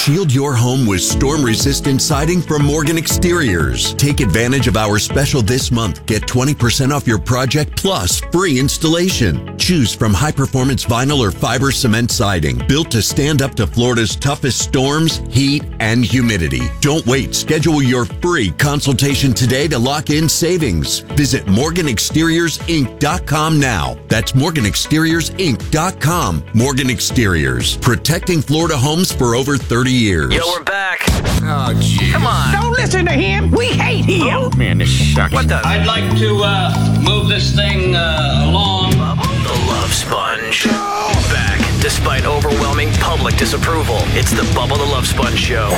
Shield your home with storm-resistant siding from Morgan Exteriors. Take advantage of our special this month. Get 20% off your project plus free installation. Choose from high-performance vinyl or fiber cement siding, built to stand up to Florida's toughest storms, heat, and humidity. Don't wait. Schedule your free consultation today to lock in savings. Visit MorganExteriorsInc.com now. That's MorganExteriorsInc.com. Morgan Exteriors, protecting Florida homes for over 30 years. Yo, we're back. Oh, jeez. Come on. Don't listen to him. We hate him. Oh, man, this sucks. What the? I'd like to move this thing along. The Love Sponge. Back, despite overwhelming public disapproval. It's the Bubba the Love Sponge Show.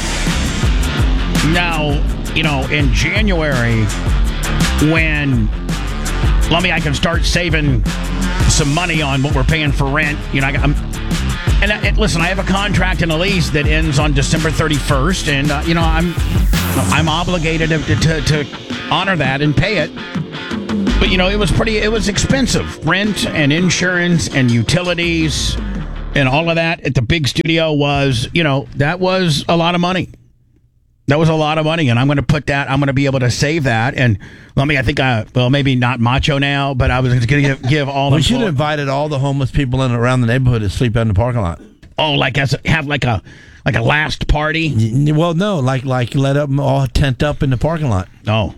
Now, in January, when I can start saving some money on what we're paying for rent. Listen, I have a contract and a lease that ends on December 31st, and I'm obligated to honor that and pay it. But it was expensive. Rent and insurance and utilities and all of that at the big studio was, that was a lot of money. That was a lot of money, and I'm going to be able to save that. And maybe not macho now, but I was going to give all the... We should have invited all the homeless people around the neighborhood to sleep out in the parking lot. Oh, have a last party? Well, no, like let them all tent up in the parking lot. Oh.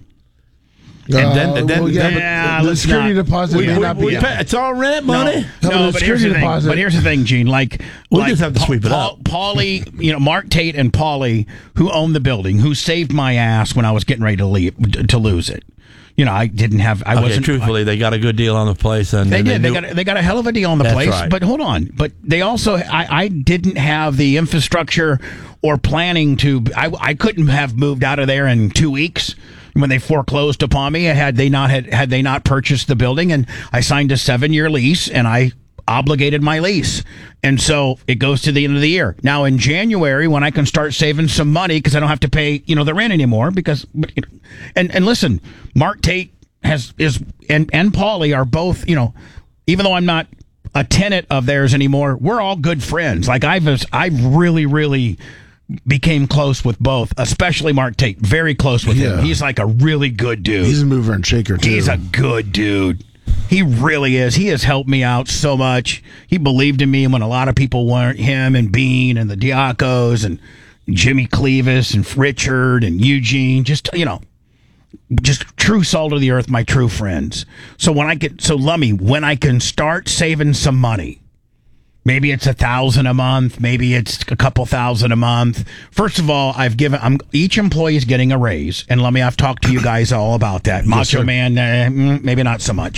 The security deposit may not be. It's all rent money. But here's the thing, Gene. We'll just have to sweep it up. Paulie, Mark Tate and Paulie, who owned the building, who saved my ass when I was getting ready to lose it. I didn't have. I wasn't. Truthfully, they got a good deal on the place, and they did. They got a hell of a deal on the place. Right. But hold on. But they also, I didn't have the infrastructure or planning to. I couldn't have moved out of there in 2 weeks. When they foreclosed upon me, had they not purchased the building, and I signed a 7-year lease, and I obligated my lease, and so it goes to the end of the year. Now in January, when I can start saving some money because I don't have to pay the rent anymore, and listen, Mark Tate and Paulie are both even though I'm not a tenant of theirs anymore, we're all good friends. I've really became close with both, especially Mark Tate. Very close with him. He's like a really good dude. He's a mover and shaker, too. He's a good dude. He really is. He has helped me out so much. He believed in me when a lot of people weren't. Him and Bean and the Diacos and Jimmy Clevis and Richard and Eugene. Just true salt of the earth, my true friends. So when I can start saving some money, maybe it's $1,000 a month. Maybe it's a couple thousand a month. First of all, each employee is getting a raise, and I've talked to you guys all about that. Macho Man, maybe not so much.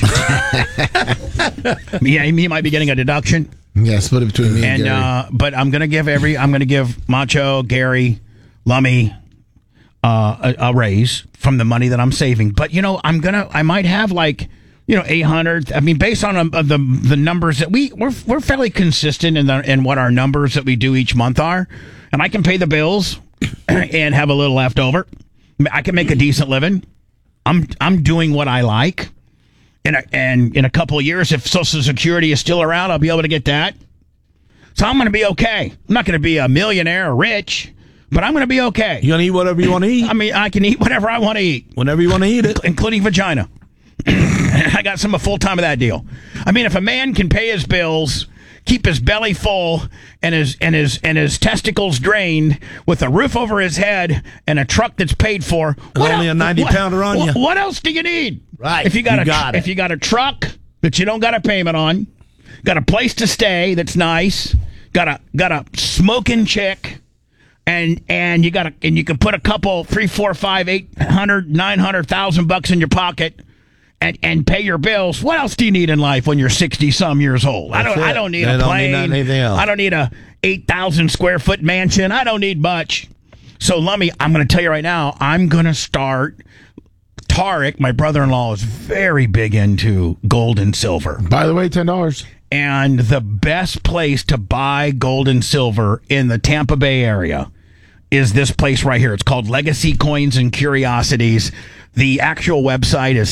He might be getting a deduction. Yeah, split it between me and Gary. But I'm going to give Macho, Gary, Lummy a raise from the money that I'm saving. But I might have 800. I mean, based on the numbers that we're fairly consistent in what our numbers that we do each month are, and I can pay the bills and have a little left over. I can make a decent living. I'm doing what I like, and in a couple of years, if Social Security is still around, I'll be able to get that. So I'm going to be okay. I'm not going to be a millionaire or rich, but I'm going to be okay. You going to eat whatever you want to eat? I mean, I can eat whatever I want to eat, whenever you want to eat it, including vagina. I got some full time of that deal. I mean, if a man can pay his bills, keep his belly full, and his testicles drained, with a roof over his head and a truck that's paid for, only a 90-pounder on you. What else do you need? Right. If you got a truck that you don't got a payment on, got a place to stay that's nice, got a smoking chick, and you can put a couple, 3, 4, 5, 800, 900,000 bucks in your pocket. And pay your bills. What else do you need in life when you're 60-some years old? I don't need a plane. I don't need a 8,000 square foot mansion. I don't need much. So, Lummy, I'm going to tell you right now, I'm going to start. Tarek, my brother-in-law, is very big into gold and silver. By the way, $10. And the best place to buy gold and silver in the Tampa Bay area is this place right here. It's called Legacy Coins and Curiosities. The actual website is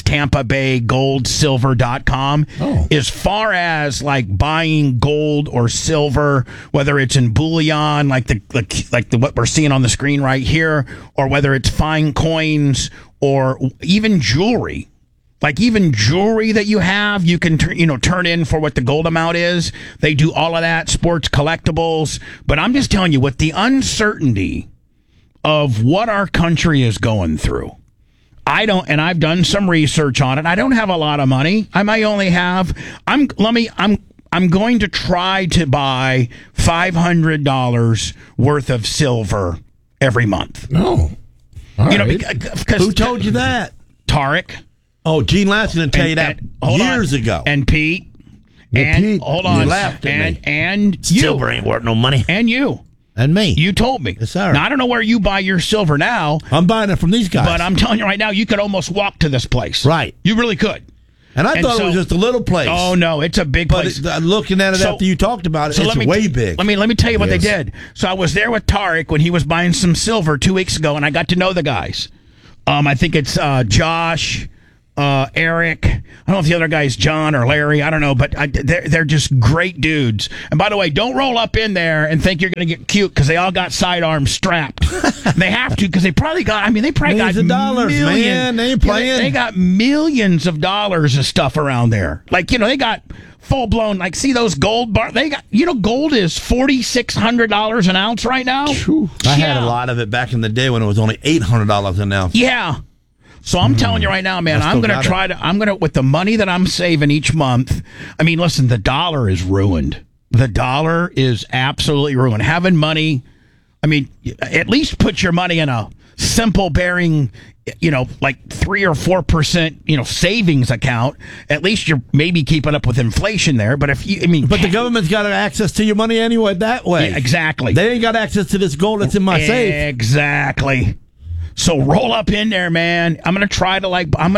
TampaBayGoldSilver.com. Oh. As far as like buying gold or silver, whether it's in bullion, like what we're seeing on the screen right here, or whether it's fine coins or even jewelry. Like even jewelry that you have, you can turn in for what the gold amount is. They do all of that, sports collectibles. But I'm just telling you, with the uncertainty of what our country is going through, I've done some research on it. I don't have a lot of money. I might only have. I'm going to try to buy $500 worth of silver every month. No, all right. Because Who told you that? Tarek. Oh, Gene Laskin didn't tell you that years ago. And Pete. Pete, hold on. You laughed at me. And you. Silver ain't worth no money. And you. And me. You told me. Yes, sir. Now, I don't know where you buy your silver now. I'm buying it from these guys. But I'm telling you right now, you could almost walk to this place. Right. You really could. And I thought it was just a little place. Oh, no, it's a big place. But looking at it after you talked about it, it's way big. Let me tell you what they did. So I was there with Tarek when he was buying some silver 2 weeks ago, and I got to know the guys. I think it's Josh, Eric. I don't know if the other guy's John or Larry. I don't know, but they're just great dudes. And by the way, don't roll up in there and think you're going to get cute because they all got sidearms strapped. They have to because they probably got. They probably millions got of dollars, millions. man. They ain't playing. They got millions of dollars of stuff around there. Like they got full blown. Like see those gold bar. They got gold is $4,600 an ounce right now. I had a lot of it back in the day when it was only $800 an ounce. Yeah. So I'm telling you right now, man, I'm going to with the money that I'm saving each month. Listen, the dollar is ruined. The dollar is absolutely ruined. Having money, at least put your money in a simple bearing, like 3 or 4%, savings account. At least you're maybe keeping up with inflation there. But if you, but the government's got access to your money anyway that way. Yeah, exactly. They ain't got access to this gold that's in my safe. Exactly. So roll up in there, man. I'm gonna try to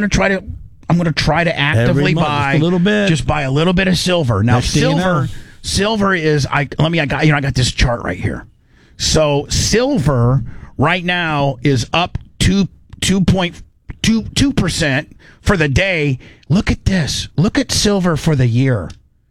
actively buy a little bit. Just buy a little bit of silver. Now silver is I got this chart right here. So silver right now is up 2.2% for the day. Look at this. Look at silver for the year.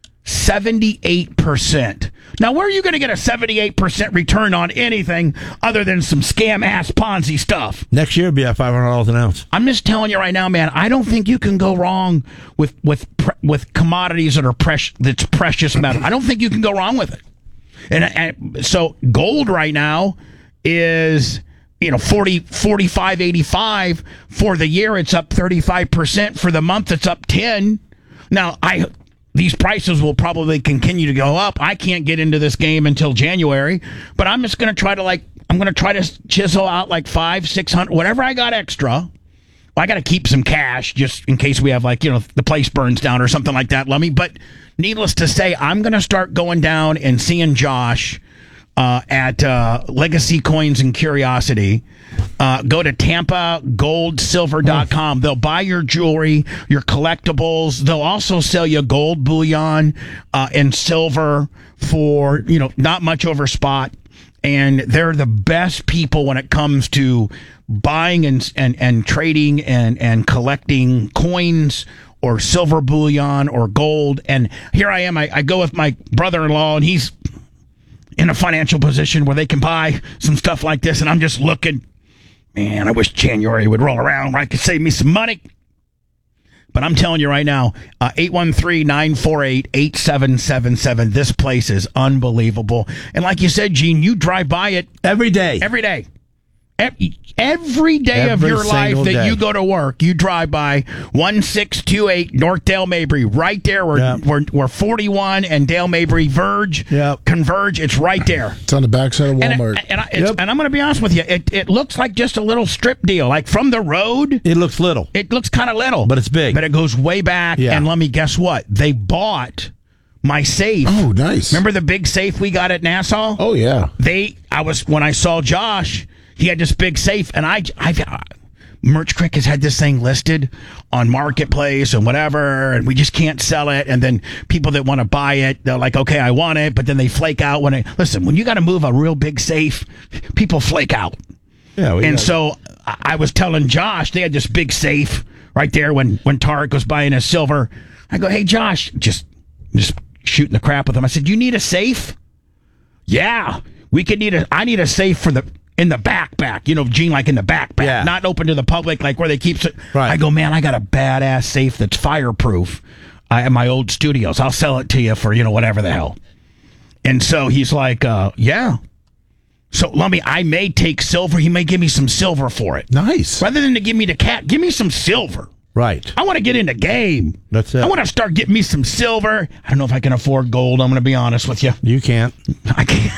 78%. Now, where are you going to get a 78% return on anything other than some scam-ass Ponzi stuff? Next year, it'll be at $500 an ounce. I'm just telling you right now, man, I don't think you can go wrong with commodities that are that's precious metal. I don't think you can go wrong with it. And so gold right now is 45.85 for the year. It's up 35%. For the month, it's up 10. Now, these prices will probably continue to go up. I can't get into this game until January, but I'm just going to try to chisel out like $500-600, whatever I got extra. I got to keep some cash just in case we have the place burns down or something like that, Lummy. But needless to say, I'm going to start going down and seeing Josh at Legacy Coins and Curiosity. Go to TampaGoldSilver.com. They'll buy your jewelry, your collectibles. They'll also sell you gold bullion and silver for not much over spot. And they're the best people when it comes to buying and trading and collecting coins or silver bullion or gold. And here I am. I go with my brother-in-law, and he's in a financial position where they can buy some stuff like this, and I'm just looking, man, I wish January would roll around where I could save me some money. But I'm telling you right now, 813-948-8777, this place is unbelievable. And like you said, Gene, you drive by it every day. Every day. Every day of your life that you go to work, you drive by 1628 North Dale Mabry, right there where 41 and Dale Mabry converge. It's right there. It's on the backside of Walmart. And I'm going to be honest with you, it looks like just a little strip deal. Like from the road, it looks little. It looks kind of little, but it's big. But it goes way back. Yeah. And let me guess what? They bought my safe. Oh, nice. Remember the big safe we got at Nassau? Oh yeah. When I saw Josh, he had this big safe, and Merch Crick has had this thing listed on Marketplace and whatever, and we just can't sell it. And then people that want to buy it, they're like, okay, I want it, but then they flake out when you got to move a real big safe, people flake out. And so I was telling Josh, they had this big safe right there when Tarek was buying his silver. I go, hey, Josh, just shooting the crap with him. I said, you need a safe? Yeah, I need a safe in the back, Gene, like in the backpack, not open to the public, like where they keep it. Right. I go, man, I got a badass safe that's fireproof at my old studios. I'll sell it to you for, whatever the hell. And so he's like, yeah. So, Lummy, I may take silver. He may give me some silver for it. Nice. Rather than to give me the cat, give me some silver. Right. I want to get in the game. That's it. I want to start getting me some silver. I don't know if I can afford gold. I'm going to be honest with you. You can't. I can't.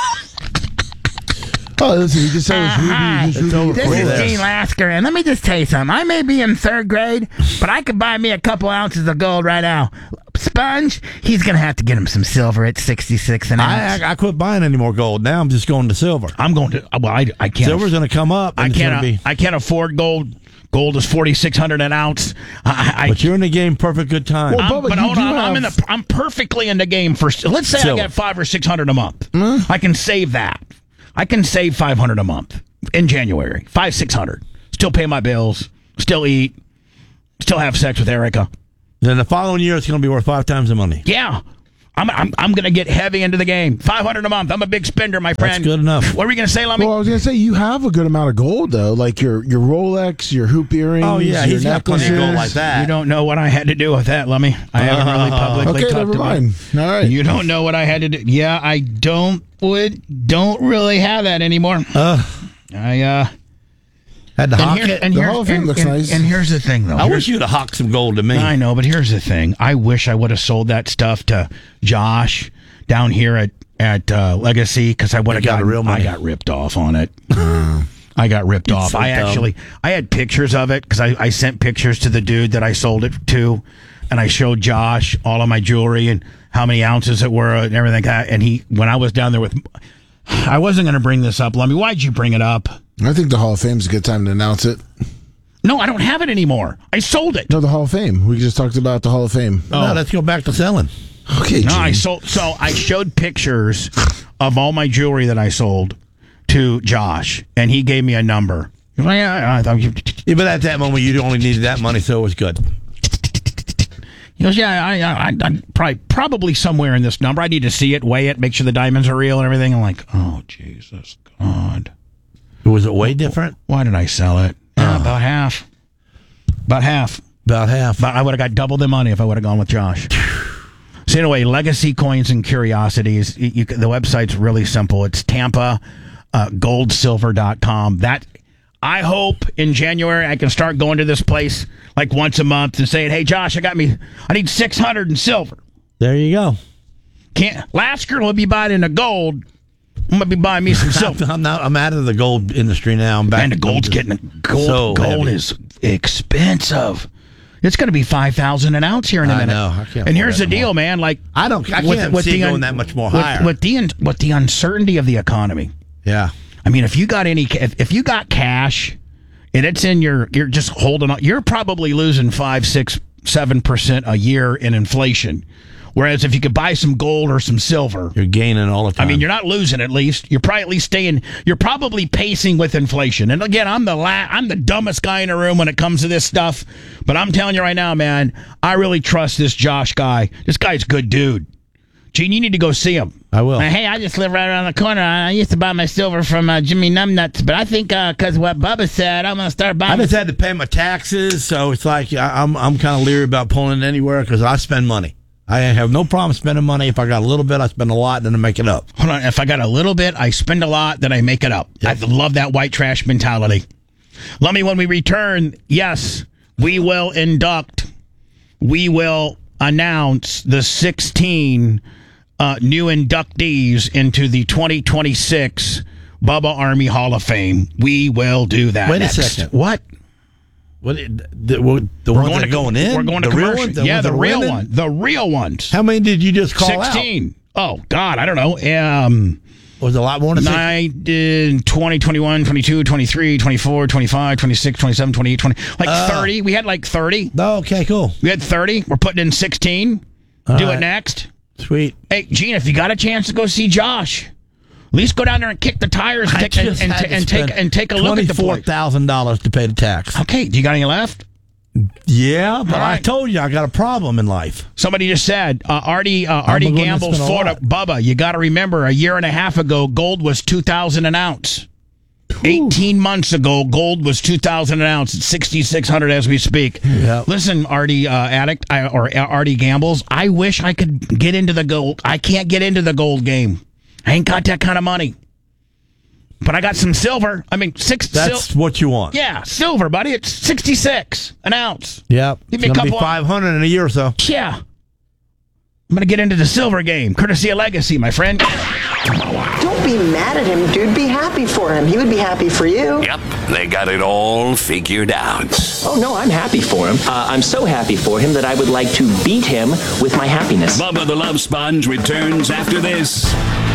Oh, listen, he just said it was Ruby. This is Gene Lasker, and let me just tell you something. I may be in third grade, but I could buy me a couple ounces of gold right now. Sponge, he's going to have to get him some silver at 66 an ounce. I quit buying any more gold. Now I'm just going to silver. I'm going to. Well, I can't. Silver's going to come up. I can't afford gold. Gold is $4,600 an ounce. But you're in the game, perfect good time. Well, Bubba, but hold on, I'm perfectly in the game for. Let's say I get $500 or $600 a month. I can save that. I can save $500 a month in January. $500-$600. Still pay my bills. Still eat. Still have sex with Erica. Then the following year, it's going to be worth 5 times the money. Yeah. I'm going to get heavy into the game. $500 a month. I'm a big spender, my friend. That's good enough. What were you going to say, Lummy? Well, I was going to say, you have a good amount of gold, though. Like your Rolex, your hoop earrings, Oh, yeah, your he's got plenty of gold like that. You don't know what I had to do with that, Lummy. I haven't really publicly Okay, talked never about mind. it. All right. You don't know what I had to do. Yeah, I don't really have that anymore. Had to hawk it. The Hall of Fame looks nice. And here's the thing, though. I wish you'd have hawked some gold to me. I know, but here's the thing. I wish I would have sold that stuff to Josh down here at Legacy, because I would have got real money. I got ripped off on it. I got ripped off. so I had pictures of it, because I sent pictures to the dude that I sold it to, and I showed Josh all of my jewelry and how many ounces it were and everything like that. And when I was down there I wasn't going to bring this up, Lummy. Why'd you bring it up? I think the Hall of Fame is a good time to announce it. No, I don't have it anymore. I sold it. No, the Hall of Fame. We just talked about the Hall of Fame. No, let's go back to selling. Okay, No, Gene. I sold. So I showed pictures of all my jewelry that I sold to Josh, and he gave me a number. Yeah, but at that moment, you only needed that money, so it was good. He goes, yeah, I probably somewhere in this number. I need to see it, weigh it, make sure the diamonds are real and everything. I'm like, oh, Jesus God. Was it way different? Why did I sell it? About half. About half. About half. But I would have got double the money if I would have gone with Josh. So anyway, Legacy Coins and Curiosities. The website's really simple. It's TampaGoldSilver.com. I hope in January I can start going to this place like once a month and saying, hey, Josh, I need 600 in silver. There you go. Lasker will be buying the gold. I'm going to be buying me some silver. I'm out of the gold industry now. I'm back. And the gold's gold is expensive. It's going to be $5,000 an ounce here in a minute. I know. I can't. And here's the deal, man. Like I can't see it going that much more higher. With the uncertainty of the economy. Yeah. I mean, if you got cash and it's in you're just holding on, you're probably losing 5%, 6%, 7% a year in inflation. Whereas if you could buy some gold or some silver, you're gaining all the time. I mean, you're not losing. At least you're probably at least staying. You're probably pacing with inflation. And again, I'm the dumbest guy in the room when it comes to this stuff. But I'm telling you right now, man, I really trust this Josh guy. This guy's a good dude. Gene, you need to go see him. I will. Hey, I just live right around the corner. I used to buy my silver from Jimmy Numbnuts, but I think because what Bubba said, I'm going to start buying. I just had to pay my taxes, so it's like I'm kind of leery about pulling it anywhere because I spend money. I have no problem spending money. If I got a little bit, I spend a lot, then I make it up. Hold on. If I got a little bit, I spend a lot, then I make it up. Yep. I love that white trash mentality. Lummy, when we return, yes, we will announce the 16 new inductees into the 2026 Bubba Army Hall of Fame. We will do that. Wait next. a second. What? The ones that are going in? We're going to commercial. The real one. The real ones. How many did you just call 16. Oh, God, I don't know. Was a lot more than 20, 21, 22, 23, 24, 25, 26, 27, 28, 20. 30. We had like 30. Oh, okay, cool. We had 30. We're putting in 16. Do it next. Sweet. Hey, Gene, if you got a chance to go see Josh, At least go down there and kick the tires and take a look at the point. $24,000 to pay the tax. Okay, do you got any left? Yeah, but All right. I told you I got a problem in life. Somebody just said, Artie going to Gamble's spend a Florida. lot. Bubba, you got to remember, a year and a half ago, gold was $2,000 an ounce. 18 months ago, gold was $2,000 an ounce. It's $6,600 as we speak. Yep. Listen, Artie Artie Gambles, I wish I could get into the gold. I can't get into the gold game. I ain't got that kind of money. But I got some silver. I mean, That's what you want. Yeah, silver, buddy. It's 66 an ounce. Yep. Give me a It's gonna be couple- 500 in a year or so. Yeah. I'm going to get into the silver game, courtesy of Legacy, my friend. Don't be mad at him, dude. Be happy for him. He would be happy for you. Yep, they got it all figured out. Oh, no, I'm happy for him. I'm so happy for him that I would like to beat him with my happiness. Bubba the Love Sponge returns after this.